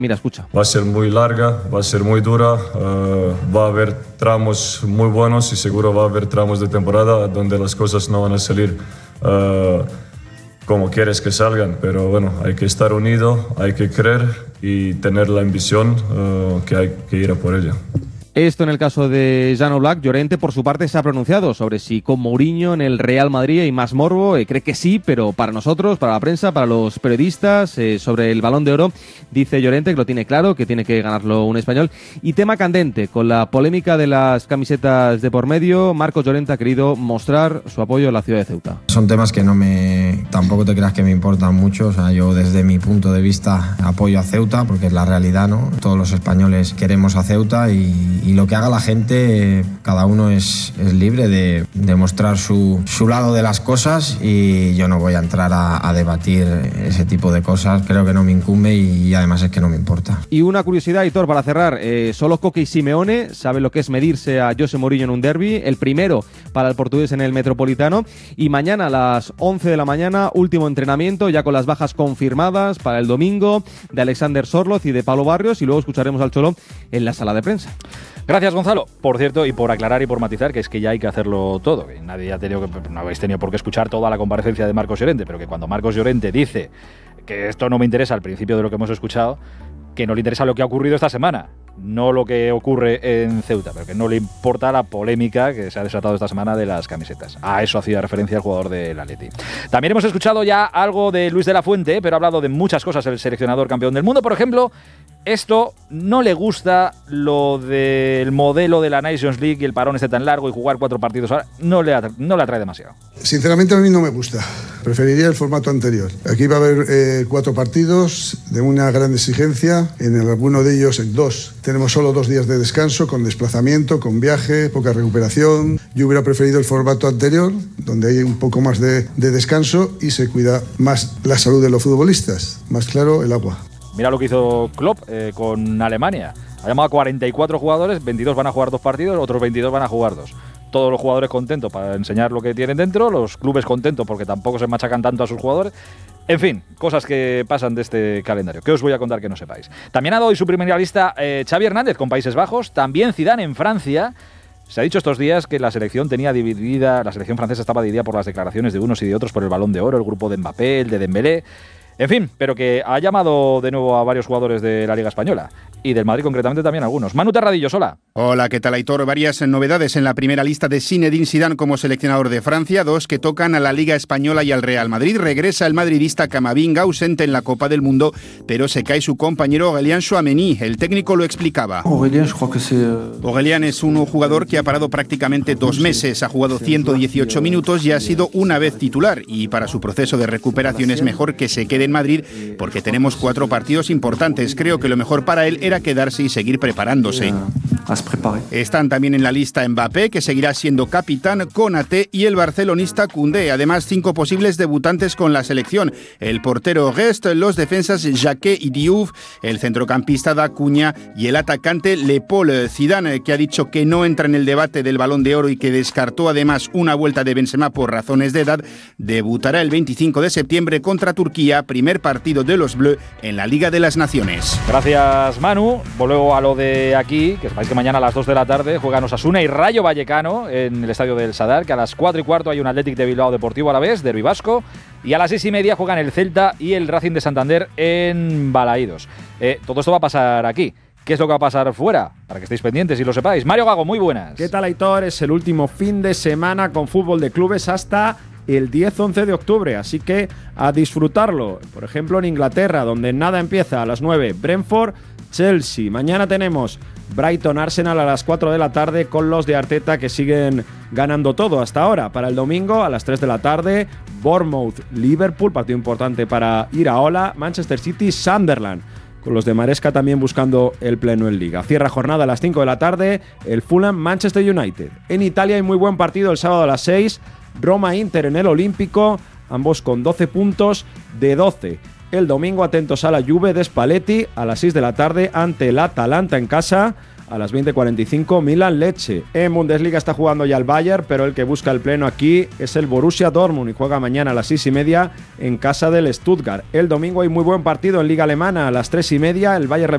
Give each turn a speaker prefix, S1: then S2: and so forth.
S1: Mira, escucha.
S2: Va a ser muy larga, va a ser muy dura, va a haber tramos muy buenos y seguro va a haber tramos de temporada donde las cosas no van a salir como quieres que salgan, pero bueno, hay que estar unido, hay que creer y tener la ambición que hay que ir a por ella.
S1: Esto en el caso de Jan Oblak. Llorente, por su parte, se ha pronunciado sobre si con Mourinho en el Real Madrid hay más morbo. Cree que sí, pero para nosotros, para la prensa, para los periodistas, sobre el Balón de Oro, dice Llorente que lo tiene claro, que tiene que ganarlo un español. Y tema candente, con la polémica de las camisetas de por medio, Marcos Llorente ha querido mostrar su apoyo a la ciudad de Ceuta.
S3: Son temas que tampoco te creas que me importan mucho. O sea, yo desde mi punto de vista apoyo a Ceuta porque es la realidad, ¿no? Todos los españoles queremos a Ceuta y lo que haga la gente, cada uno es libre de mostrar su lado de las cosas y yo no voy a entrar a debatir ese tipo de cosas. Creo que no me incumbe y además es que no me importa.
S1: Y una curiosidad, Hitor, para cerrar. Solo Coque y Simeone saben lo que es medirse a José Mourinho en un derbi. El primero para el portugués en el Metropolitano. Y mañana a las 11 de la mañana, último entrenamiento, ya con las bajas confirmadas para el domingo, de Alexander Sorloz y de Pablo Barrios. Y luego escucharemos al Cholo en la sala de prensa.
S4: Gracias, Gonzalo. Por cierto, y por aclarar y por matizar, que es que ya hay que hacerlo todo. Que no habéis tenido por qué escuchar toda la comparecencia de Marcos Llorente, pero que cuando Marcos Llorente dice que esto no me interesa al principio de lo que hemos escuchado, que no le interesa lo que ha ocurrido esta semana, no lo que ocurre en Ceuta, pero que no le importa la polémica que se ha desatado esta semana de las camisetas. A eso hacía referencia el jugador del Atleti. También hemos escuchado ya algo de Luis de la Fuente, pero ha hablado de muchas cosas el seleccionador campeón del mundo. Por ejemplo, esto no le gusta, lo del modelo de la Nations League y el parón esté tan largo y jugar 4 partidos ahora, no le atrae demasiado.
S5: Sinceramente a mí no me gusta, preferiría el formato anterior. Aquí va a haber 4 partidos de una gran exigencia, en alguno de ellos en 2. Tenemos solo 2 días de descanso, con desplazamiento, con viaje, poca recuperación. Yo hubiera preferido el formato anterior, donde hay un poco más de descanso y se cuida más la salud de los futbolistas. Más claro, el agua.
S4: Mira lo que hizo Klopp con Alemania. Ha llamado a 44 jugadores, 22 van a jugar 2 partidos, otros 22 van a jugar 2. Todos los jugadores contentos para enseñar lo que tienen dentro, los clubes contentos porque tampoco se machacan tanto a sus jugadores. En fin, cosas que pasan de este calendario, que os voy a contar que no sepáis. También ha dado hoy su primera lista Xavi Hernández con Países Bajos, también Zidane en Francia. Se ha dicho estos días que la selección francesa estaba dividida por las declaraciones de unos y de otros por el Balón de Oro, el grupo de Mbappé, el de Dembélé. En fin, pero que ha llamado de nuevo a varios jugadores de la Liga Española y del Madrid concretamente también algunos. Manu Terradillo, hola.
S6: Hola, ¿qué tal, Aitor? Varias novedades en la primera lista de Zinedine Zidane como seleccionador de Francia, 2 que tocan a la Liga Española y al Real Madrid. Regresa el madridista Camavinga, ausente en la Copa del Mundo, pero se cae su compañero Aurélien Tchouaméni. El técnico lo explicaba. Aurélien es un jugador que ha parado prácticamente 2 meses, ha jugado 118 minutos y ha sido una vez titular, y para su proceso de recuperación es mejor que se quede en Madrid porque tenemos 4 partidos importantes. Creo que lo mejor para él era quedarse y seguir preparándose. Están también en la lista Mbappé, que seguirá siendo capitán, Konaté y el barcelonista Koundé. Además, 5 posibles debutantes con la selección: el portero Guest, los defensas Jacquet y Diouf, el centrocampista Dacuña y el atacante Le Paul. Zidane, que ha dicho que no entra en el debate del Balón de Oro y que descartó además una vuelta de Benzema por razones de edad, debutará el 25 de septiembre contra Turquía, primer partido de los Bleus en la Liga de las Naciones.
S4: Gracias, Manu. Volvemos a lo de aquí, que sepáis que mañana a las 2 de la tarde juegan Osasuna y Rayo Vallecano en el estadio del Sadar, que a las 4:15 hay un Athletic de Bilbao Deportivo Alavés, derbi vasco, y a las 6:30 juegan el Celta y el Racing de Santander en Balaídos. Todo esto va a pasar aquí. ¿Qué es lo que va a pasar fuera? Para que estéis pendientes y lo sepáis. Mario Gago, muy buenas.
S7: ¿Qué tal, Aitor? Es el último fin de semana con fútbol de clubes hasta el 10-11 de octubre, así que a disfrutarlo. Por ejemplo, en Inglaterra, donde nada empieza a las 9, Brentford, Chelsea. Mañana tenemos Brighton-Arsenal a las 4 de la tarde con los de Arteta, que siguen ganando todo hasta ahora. Para el domingo a las 3 de la tarde, Bournemouth-Liverpool, partido importante para Iraola. Manchester City-Sunderland, con los de Maresca también buscando el pleno en Liga. Cierra jornada a las 5 de la tarde el Fulham-Manchester United. En Italia hay muy buen partido el sábado a las 6, Roma-Inter en el Olímpico, ambos con 12 puntos de 12. El domingo atentos a la Juve de Spalletti a las 6 de la tarde ante el Atalanta en casa. A las 20:45 Milan-Lecce. En Bundesliga está jugando ya el Bayern, pero el que busca el pleno aquí es el Borussia Dortmund y juega mañana a las 6:30 en casa del Stuttgart. El domingo hay muy buen partido en Liga Alemana a las 3:30 el Bayern